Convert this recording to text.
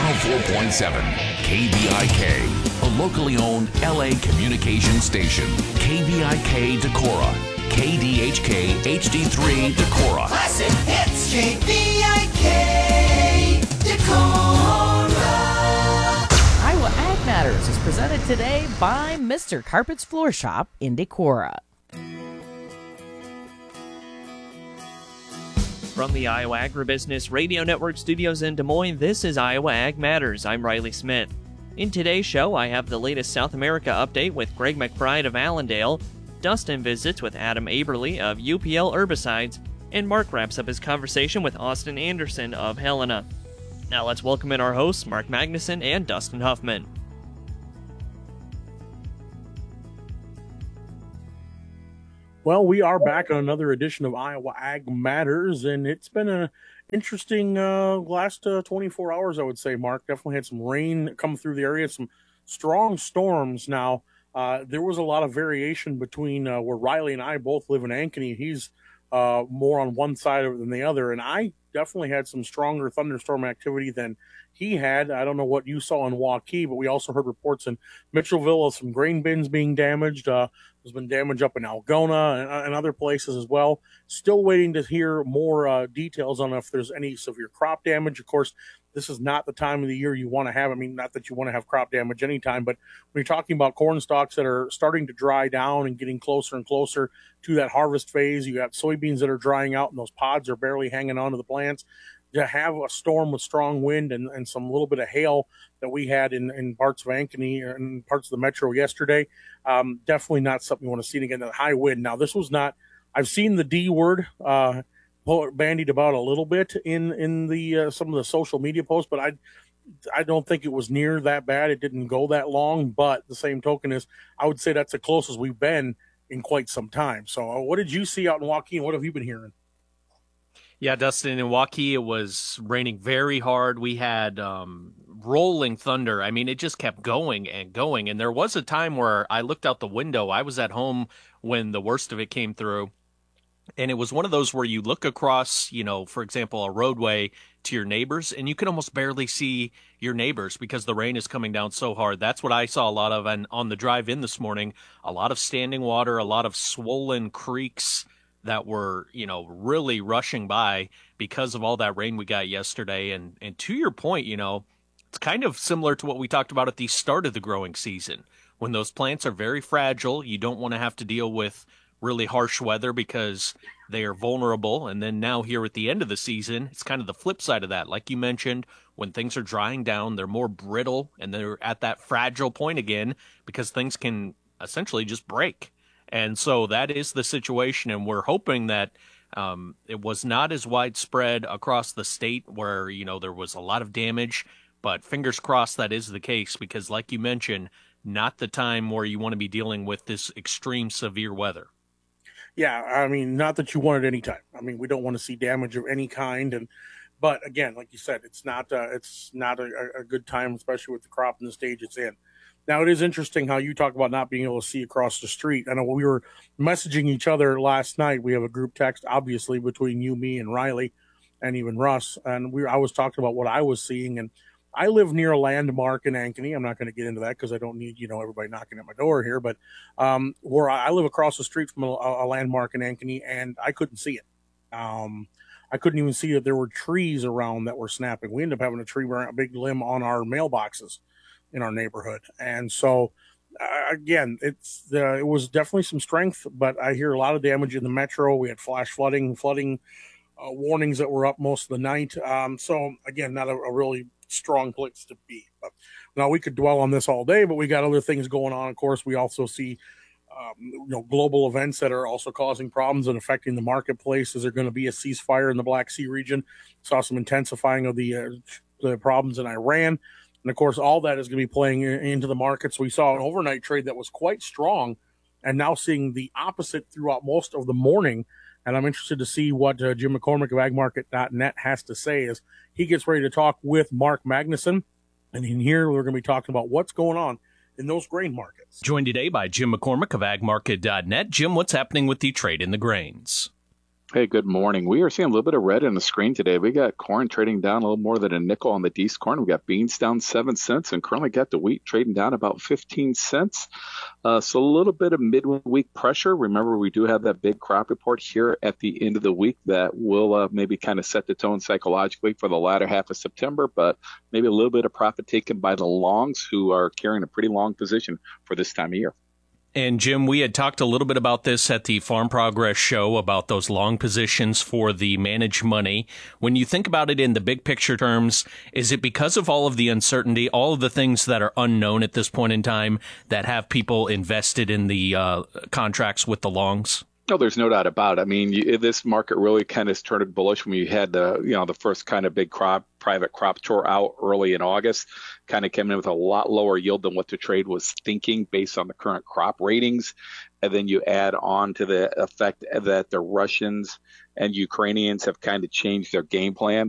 104.7 KVIK, a locally owned LA communication station. KVIK Decorah, KDHK HD3 Decorah. Classic hits, KVIK Decorah. Iowa Ag Matters is presented today by Mr. Carpet's Floor Shop in Decorah. From the Iowa Agribusiness Radio Network studios in Des Moines, this is Iowa Ag Matters. I'm Riley Smith. In today's show, I have the latest South America update with Greg McBride of Allendale, Dustin visits with Adam Aberle of UPL Herbicides, and Mark wraps up his conversation with Austin Anderson of Helena. Now let's welcome in our hosts, Mark Magnuson and Dustin Huffman. Well, we are back on another edition of Iowa Ag Matters, and it's been an interesting last 24 hours, I would say, Mark. Definitely had some rain come through the area, some strong storms. Now, there was a lot of variation between where Riley and I both live in Ankeny. He's more on one side than the other, and I definitely had some stronger thunderstorm activity than he had. I don't know what you saw in Waukee, but we also heard reports in Mitchellville of some grain bins being damaged. There's been damage up in Algona and other places as well. Still waiting to hear more details on if there's any severe crop damage. Of course, this is not the time of the year you want to have. I mean, not that you want to have crop damage anytime, but when you're talking about corn stalks that are starting to dry down and getting closer and closer to that harvest phase, you got soybeans that are drying out and those pods are barely hanging on to the plants. To have a storm with strong wind and some little bit of hail that we had in parts of Ankeny and parts of the metro yesterday, definitely not something you want to see again. That high wind. Now, this was not. I've seen the D word bandied about a little bit in the some of the social media posts, but I don't think it was near that bad. It didn't go that long, but the same token is I would say that's the closest we've been in quite some time. So, what did you see out in Waukee, and what have you been hearing? Yeah, Dustin, in Waukee, it was raining very hard. We had rolling thunder. I mean, it just kept going and going. And there was a time where I looked out the window. I was at home when the worst of it came through. And it was one of those where you look across, for example, a roadway to your neighbors, and you can almost barely see your neighbors because the rain is coming down so hard. That's what I saw a lot of. And on the drive in this morning, a lot of standing water, a lot of swollen creeks that were, really rushing by because of all that rain we got yesterday. And to your point, it's kind of similar to what we talked about at the start of the growing season. When those plants are very fragile, you don't want to have to deal with really harsh weather because they are vulnerable. And then now here at the end of the season, it's kind of the flip side of that. Like you mentioned, when things are drying down, they're more brittle and they're at that fragile point again because things can essentially just break. And so that is the situation, and we're hoping that it was not as widespread across the state where, there was a lot of damage, but fingers crossed that is the case because, like you mentioned, not the time where you want to be dealing with this extreme severe weather. Yeah, I mean, not that you want it any time. I mean, we don't want to see damage of any kind, but again, like you said, it's not a good time, especially with the crop in the stage it's in. Now, it is interesting how you talk about not being able to see across the street. I know we were messaging each other last night. We have a group text, obviously, between you, me, and Riley, and even Russ. And I was talking about what I was seeing. And I live near a landmark in Ankeny. I'm not going to get into that because I don't need, everybody knocking at my door here. But where I live across the street from a landmark in Ankeny, and I couldn't see it. I couldn't even see that there were trees around that were snapping. We ended up having a big limb on our mailboxes in our neighborhood. And so, again, it was definitely some strength, but I hear a lot of damage in the metro. We had flash flooding warnings that were up most of the night. So, again, not a really strong place to be. But now we could dwell on this all day, but we got other things going on. Of course, we also see global events that are also causing problems and affecting the marketplace. Is there going to be a ceasefire in the Black Sea region? Saw some intensifying of the problems in Iran. And, of course, all that is going to be playing into the markets. We saw an overnight trade that was quite strong and now seeing the opposite throughout most of the morning. And I'm interested to see what Jim McCormick of agmarket.net has to say as he gets ready to talk with Mark Magnuson. And in here, we're going to be talking about what's going on in those grain markets. Joined today by Jim McCormick of agmarket.net. Jim, what's happening with the trade in the grains? Hey, good morning. We are seeing a little bit of red in the screen today. We got corn trading down a little more than a nickel on the D's corn. We got beans down 7 cents and currently got the wheat trading down about 15 cents. So a little bit of midweek pressure. Remember, we do have that big crop report here at the end of the week that will maybe kind of set the tone psychologically for the latter half of September, but maybe a little bit of profit taken by the longs who are carrying a pretty long position for this time of year. And Jim, we had talked a little bit about this at the Farm Progress show about those long positions for the managed money. When you think about it in the big picture terms, is it because of all of the uncertainty, all of the things that are unknown at this point in time that have people invested in the contracts with the longs? No, there's no doubt about it. I mean, this market really kind of turned bullish when you had the first kind of big private crop tour out early in August, kind of came in with a lot lower yield than what the trade was thinking based on the current crop ratings. And then you add on to the effect that the Russians and Ukrainians have kind of changed their game plan